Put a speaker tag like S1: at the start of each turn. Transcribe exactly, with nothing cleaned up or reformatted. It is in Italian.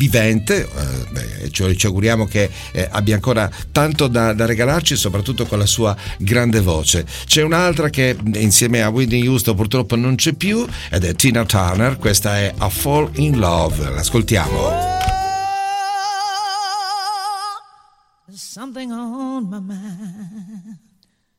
S1: vivente, eh, beh, cioè, ci auguriamo che eh, abbia ancora tanto da, da regalarci, soprattutto con la sua grande voce. C'è un'altra che insieme a Whitney Houston purtroppo non c'è più, ed è Tina Turner. Questa è A Fall in Love, l'ascoltiamo.
S2: Oh, there's something on my mind.